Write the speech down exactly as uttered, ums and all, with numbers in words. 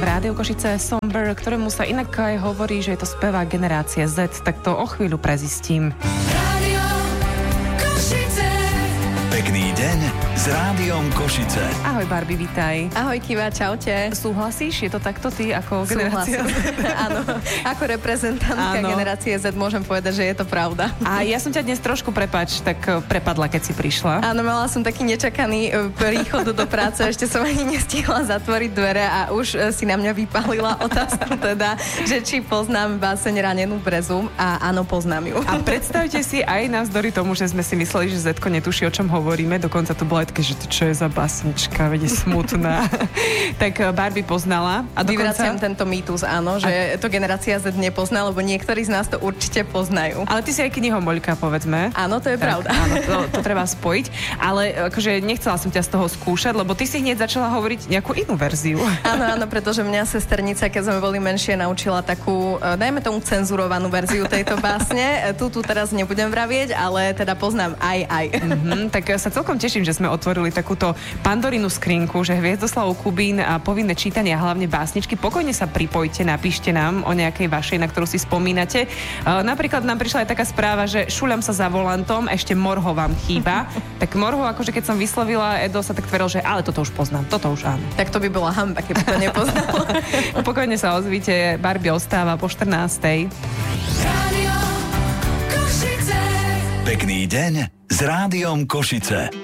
Rádio Košice Somber, ktorému sa inak aj hovorí, že je to spevák generácie Z, tak to o chvíľu prezistím. Rádio Košice. Pekný deň s Rádiom Košice. Ahoj Barbie, vitaj. Ahoj Kiva, čaute. Súhlasíš? Je to takto ty ako generácia Z? Áno, ako reprezentantka Áno. generácie Z môžem povedať, že je to pravda. A ja som ťa dnes trošku, prepáč, tak prepadla, keď si prišla. Áno, mala som taký nečakaný príchod do práce, ešte som ani nestihla zatvoriť dvere a už si na mňa vypálila otázku teda, že či poznám báseň Ranenú brezu a áno, poznám ju. A predstavte si aj navzdory tomu, že sme si mysleli, že Zetko netuší, o čom hovoríme, dokonca to bolo aj také, že to čo je za básnička, veď je smutná. Tak Barbie poznala. A dokonca... Vyvraciam tento mýtus, áno, že a... to generácia Z nepozná, lebo niektorí z nás to určite poznajú. Ale ty si aj knihomoľka, povedzme. Áno, to je tak, pravda. Áno, to, to treba spojiť. Ale akože nechcela som ťa z toho skúšať, lebo ty si hneď začala hovoriť nejakú inú verziu. Áno, áno, pretože mňa sesternica, keď sme boli menšie, naučila takú, dajme tomu cenzurovanú verziu tejto básne. Tu, tu teraz nebudem vravieť, ale teda poznám aj, aj. Mm-hmm, tak sa celkom teším, že sme otvorili takúto Pandorinu skrinku, že Hviezdoslav Kubín a povinné čítanie a hlavne básničky. Pokojne sa pripojte, napíšte nám o nejakej vašej, na ktorú si spomínate. Uh, napríklad nám prišla aj taká správa, že šuľam sa za volantom, ešte Morho vám chýba. Tak Morho, akože keď som vyslovila, Edo sa tak tveril, že ale toto už poznám, toto už áno. Tak to by bola hanba, keby to nepoznal. Pokojne sa ozvite, Barbie ostáva po štrnástej. Rádio Košice. Pekný deň s Rádiom Košice.